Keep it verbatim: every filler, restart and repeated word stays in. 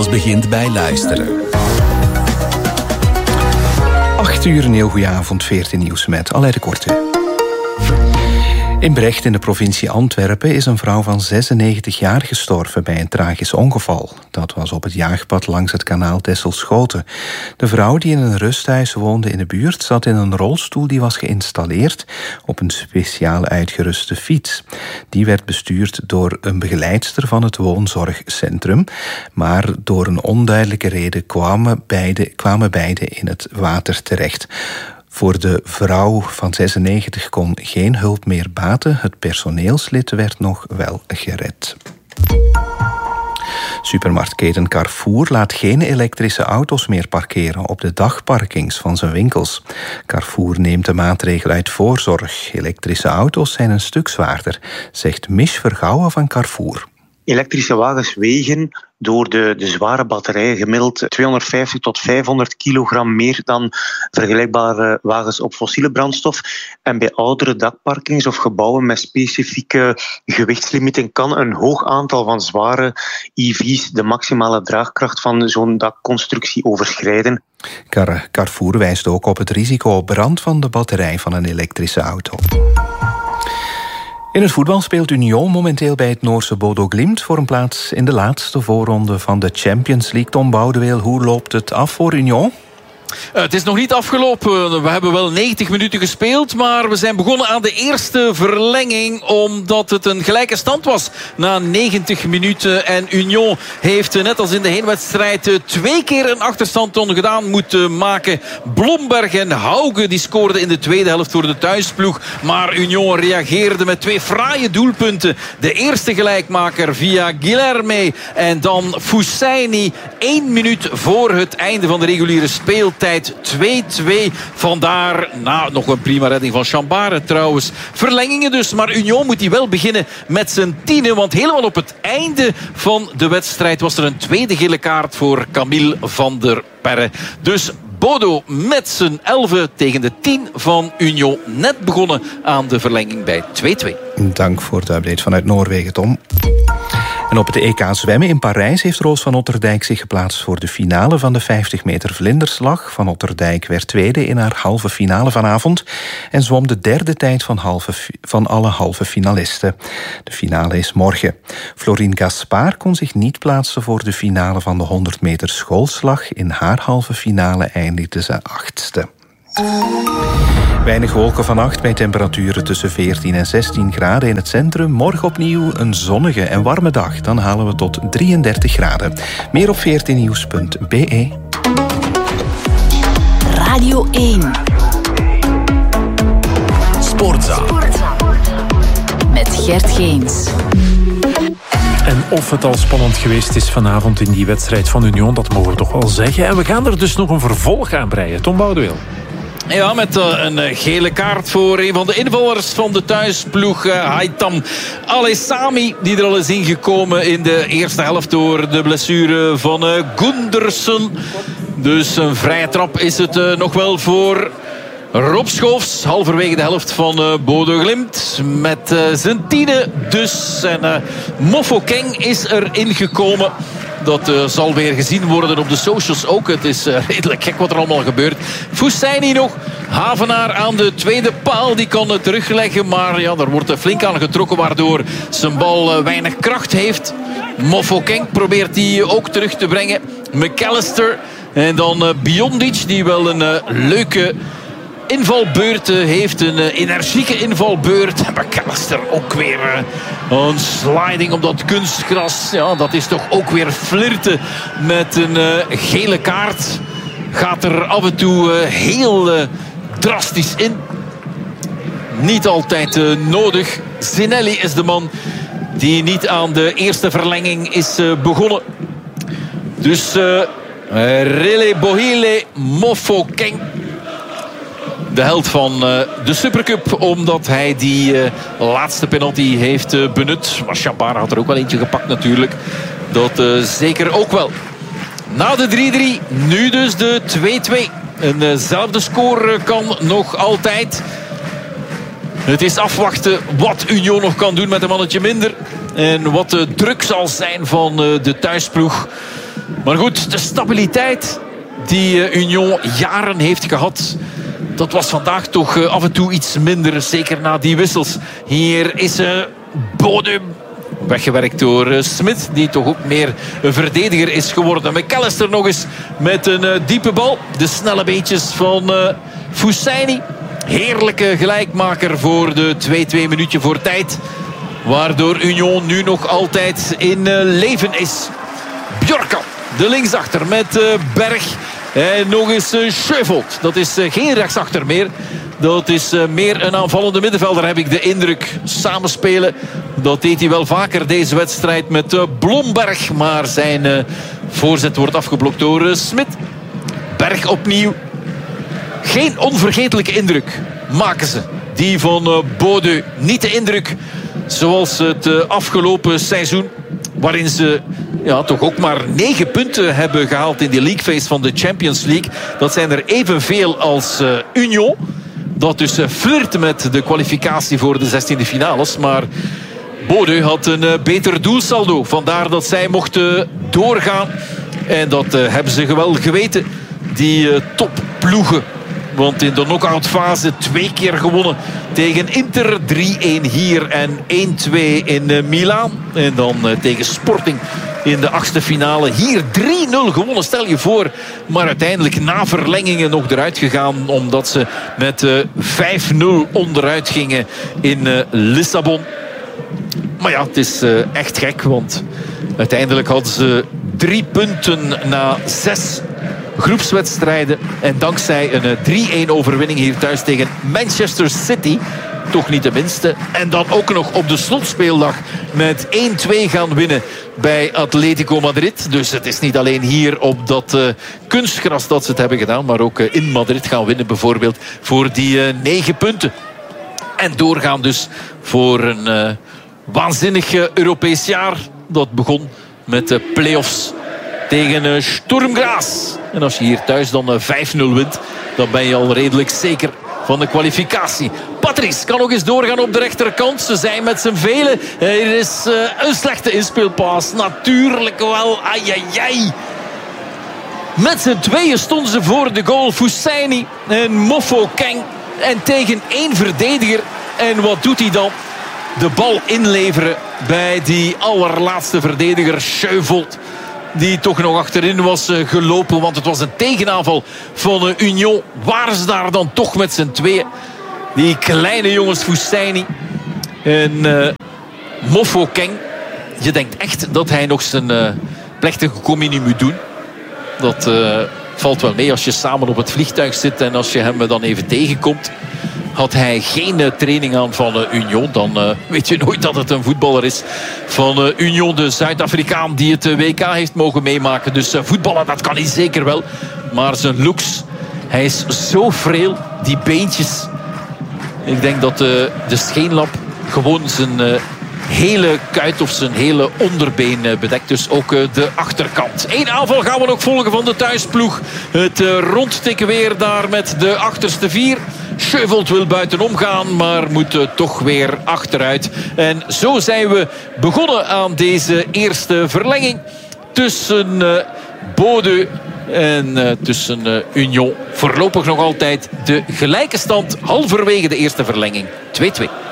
alles begint bij luisteren. acht uur, een heel goede avond, veertien nieuws met Alain de Korte. In Brecht in de provincie Antwerpen is een vrouw van zesennegentig jaar gestorven bij een tragisch ongeval. Dat was op het jaagpad langs het kanaal Texel-Schoten. De vrouw die in een rusthuis woonde in de buurt zat in een rolstoel die was geïnstalleerd op een speciaal uitgeruste fiets. Die werd bestuurd door een begeleidster van het woonzorgcentrum, maar door een onduidelijke reden kwamen beide, kwamen beide in het water terecht. Voor de vrouw van zesennegentig kon geen hulp meer baten. Het personeelslid werd nog wel gered. Supermarktketen Carrefour laat geen elektrische auto's meer parkeren op de dagparkings van zijn winkels. Carrefour neemt de maatregel uit voorzorg. Elektrische auto's zijn een stuk zwaarder, zegt Mich Vergouwen van Carrefour. Elektrische wagens wegen door de, de zware batterijen gemiddeld tweehonderdvijftig tot vijfhonderd kilogram meer dan vergelijkbare wagens op fossiele brandstof. En bij oudere dakparkings of gebouwen met specifieke gewichtslimieten kan een hoog aantal van zware E V's de maximale draagkracht van zo'n dakconstructie overschrijden. Car- Carrefour wijst ook op het risico op brand van de batterij van een elektrische auto. In het voetbal speelt Union momenteel bij het Noorse Bodo Glimt voor een plaats in de laatste voorronde van de Champions League. Tom Boudeweel, hoe loopt het af voor Union? Uh, het is nog niet afgelopen. We hebben wel negentig minuten gespeeld, maar we zijn begonnen aan de eerste verlenging omdat het een gelijke stand was na negentig minuten. En Union heeft net als in de heenwedstrijd twee keer een achterstand ongedaan moeten maken. Blomberg en Hauge die scoorden in de tweede helft voor de thuisploeg, maar Union reageerde met twee fraaie doelpunten. De eerste gelijkmaker via Guilherme en dan Fussaini één minuut voor het einde van de reguliere speeltijd. twee-twee. Vandaar, nou, nog een prima redding van Chambare trouwens. Verlengingen dus, maar Union moet die wel beginnen met zijn tienen. Want helemaal op het einde van de wedstrijd was er een tweede gele kaart voor Camille van der Perre. Dus Bodo met zijn elfen tegen de tien van Union. Net begonnen aan de verlenging bij twee-twee. Dank voor de update vanuit Noorwegen, Tom. En op het E K zwemmen in Parijs heeft Roos van Otterdijk zich geplaatst voor de finale van de vijftig meter vlinderslag. Van Otterdijk werd tweede in haar halve finale vanavond en zwom de derde tijd van, halve, van alle halve finalisten. De finale is morgen. Florine Gaspard kon zich niet plaatsen voor de finale van de honderd meter schoolslag. In haar halve finale eindigde ze achtste. Weinig wolken vannacht bij temperaturen tussen veertien en zestien graden in het centrum. Morgen opnieuw een zonnige en warme dag. Dan halen we tot drieëndertig graden. Meer op veertien nieuws punt b e. Radio één. Sportza. Met Gert Geens. En of het al spannend geweest is vanavond in die wedstrijd van Union, dat mogen we toch wel zeggen. En we gaan er dus nog een vervolg aan breien. Tom Boudeweel. Ja, met uh, een uh, gele kaart voor een van de invallers van de thuisploeg, uh, Haitham Alessami, die er al is ingekomen in de eerste helft door de blessure van uh, Gundersen. Dus een vrije trap is het uh, nog wel voor Rob Schoofs, halverwege de helft van uh, Bodo Glimt. Met uh, zijn tiende dus. En uh, Moffo Keng is er ingekomen. Dat uh, zal weer gezien worden op de socials ook. Het is uh, redelijk gek wat er allemaal gebeurt. Fussaini nog. Havenaar aan de tweede paal. Die kan het terugleggen. Maar ja, er wordt flink aan getrokken. Waardoor zijn bal uh, weinig kracht heeft. Moffo Keng probeert die ook terug te brengen. McAllister. En dan uh, Biondic. Die wel een uh, leuke invalbeurt heeft. Een uh, energieke invalbeurt. En McAllister ook weer uh, een sliding op dat kunstgras. Ja, dat is toch ook weer flirten met een uh, gele kaart. Gaat er af en toe uh, heel uh, drastisch in. Niet altijd uh, nodig. Zinelli is de man die niet aan de eerste verlenging is uh, begonnen. Dus uh, Rele Bohile Moffo Keng. De held van uh, de Supercup. Omdat hij die uh, laatste penalty heeft uh, benut. Maar Chambara had er ook wel eentje gepakt natuurlijk. Dat uh, zeker ook wel. Na de drie-drie. Nu dus de twee-twee. Eenzelfde score kan nog altijd. Het is afwachten wat Union nog kan doen met een mannetje minder. En wat de druk zal zijn van uh, de thuisploeg. Maar goed, de stabiliteit die Union jaren heeft gehad, dat was vandaag toch af en toe iets minder. Zeker na die wissels. Hier is uh, Bodum weggewerkt door uh, Smit, die toch ook meer een verdediger is geworden. McAllister nog eens met een uh, diepe bal. De snelle beetjes van uh, Fousseyni. Heerlijke gelijkmaker voor de twee-twee minuutje voor tijd. Waardoor Union nu nog altijd in uh, leven is. Bjorkan, de linksachter met uh, Berg. En nog eens uh, Schövold. Dat is uh, geen rechtsachter meer. Dat is uh, meer een aanvallende middenvelder, heb ik de indruk. Samenspelen, dat deed hij wel vaker deze wedstrijd met uh, Blomberg. Maar zijn uh, voorzet wordt afgeblokt door uh, Smit. Berg opnieuw. Geen onvergetelijke indruk maken ze. Die van uh, Bodø. Niet de indruk zoals het uh, afgelopen seizoen, waarin ze ja, toch ook maar negen punten hebben gehaald in die league phase van de Champions League. Dat zijn er evenveel als uh, Union. Dat dus uh, flirt met de kwalificatie voor de zestiende finales. Maar Bodø had een uh, beter doelsaldo. Vandaar dat zij mochten doorgaan. En dat uh, hebben ze wel geweten. Die uh, topploegen. Want in de knock-out fase twee keer gewonnen tegen Inter. drie-een hier en één-twee in uh, Milaan. En dan uh, tegen Sporting in de achtste finale. Hier drie nul gewonnen, stel je voor. Maar uiteindelijk na verlengingen nog eruit gegaan. Omdat ze met uh, vijf nul onderuit gingen in uh, Lissabon. Maar ja, het is uh, echt gek. Want uiteindelijk hadden ze drie punten na zes groepswedstrijden. En dankzij een drie-een overwinning hier thuis tegen Manchester City, toch niet de minste. En dan ook nog op de slotspeeldag met één-twee gaan winnen bij Atletico Madrid. Dus het is niet alleen hier op dat uh, kunstgras dat ze het hebben gedaan, maar ook uh, in Madrid gaan winnen bijvoorbeeld voor die uh, negen punten. En doorgaan dus voor een uh, waanzinnig uh, Europees jaar. Dat begon met de play-offs tegen uh, Sturm Graz. En als je hier thuis dan uh, vijf nul wint, dan ben je al redelijk zeker van de kwalificatie. Patrice kan nog eens doorgaan op de rechterkant. Ze zijn met z'n velen. Er is uh, een slechte inspeelpaas. Natuurlijk wel. Ai, ai, ai. Met z'n tweeën stonden ze voor de goal. Fousseyni en Mofokeng. En tegen één verdediger. En wat doet hij dan? De bal inleveren bij die allerlaatste verdediger, Schövold. Die toch nog achterin was uh, gelopen. Want het was een tegenaanval van uh, Union. Waren ze daar dan toch met z'n tweeën? Die kleine jongens Fousseyni en uh, Mofokeng. Je denkt echt dat hij nog zijn uh, plechtige communie moet doen. Dat uh, valt wel mee als je samen op het vliegtuig zit. En als je hem dan even tegenkomt. Had hij geen uh, training aan van uh, Union, dan uh, weet je nooit dat het een voetballer is van uh, Union, de Zuid-Afrikaan die het uh, W K heeft mogen meemaken. Dus uh, voetballen, dat kan hij zeker wel. Maar zijn looks, hij is zo freel, die beentjes. Ik denk dat uh, de scheenlap gewoon zijn uh, hele kuit of zijn hele onderbeen uh, bedekt. Dus ook uh, de achterkant. Eén aanval gaan we nog volgen van de thuisploeg. Het uh, rondtikken weer daar met de achterste vier. Schövold wil buitenom gaan, maar moet uh, toch weer achteruit. En zo zijn we begonnen aan deze eerste verlenging tussen uh, Bodø en uh, tussen uh, Union. Voorlopig nog altijd de gelijke stand halverwege de eerste verlenging. twee-twee.